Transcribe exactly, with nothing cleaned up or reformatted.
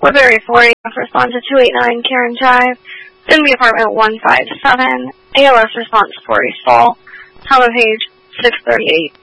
Woodbury forty, response to two eighty-nine Karen Drive, Denby apartment one five seven, A L S response forty fall, Thomas page six thirty-eight.